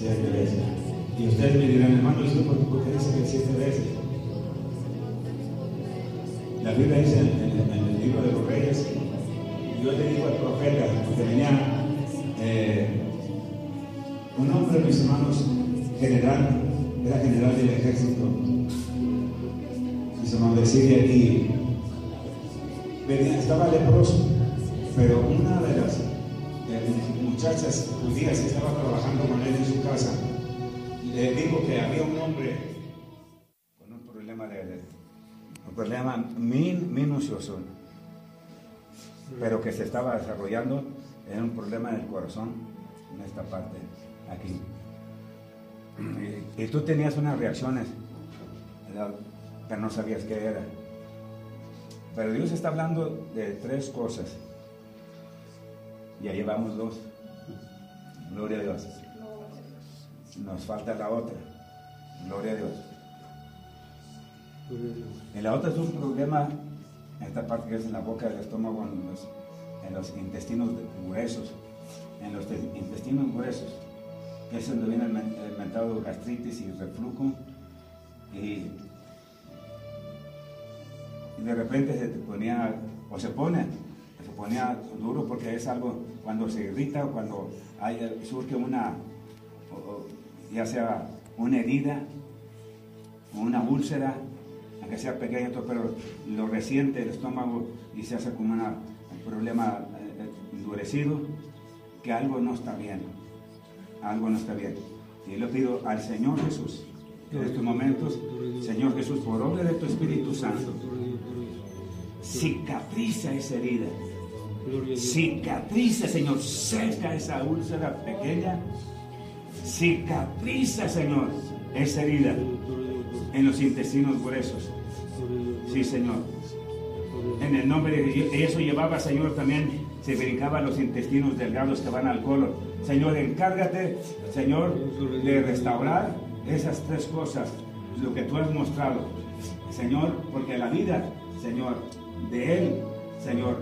7 veces. Y ustedes me dirán, hermano, ¿y por qué dice que 7 veces? La Biblia dice en el libro de los Reyes, Dios le dijo al profeta, porque venía un hombre, mis hermanos, general, era general del ejército, mis hermanos, de Siria, y venía, estaba leproso, pero una de las muchachas judías que estaba trabajando con él en su casa, le dijo que había un hombre con un problema minucioso, pero que se estaba desarrollando en un problema del corazón, en esta parte, aquí. Y tú tenías unas reacciones, pero no sabías qué era. Pero Dios está hablando de 3 cosas. Ya llevamos 2. Gloria a Dios. Nos falta la otra. Gloria a Dios. Y la otra es un problema, esta parte que es en la boca del estómago, en los intestinos gruesos. En los intestinos gruesos, que es donde viene el mentado gastritis y reflujo. Y de repente se te ponía, o se ponía duro, porque es algo cuando se irrita, cuando surge una, ya sea una herida o una úlcera, aunque sea pequeña, pero lo resiente el estómago y se hace como un problema endurecido, que algo no está bien, algo no está bien. Y le pido al Señor Jesús, que en estos momentos, Señor Jesús, por obra de tu Espíritu Santo, cicatriza esa herida, cicatriza, Señor, seca esa úlcera pequeña, cicatriza, Señor, esa herida en los intestinos gruesos. Sí, Señor, en el nombre de Dios. Eso llevaba, Señor, también se brincaba los intestinos delgados que van al colon. Señor, encárgate, Señor, de restaurar esas 3 cosas, lo que tú has mostrado, Señor, porque la vida, Señor, de él, Señor,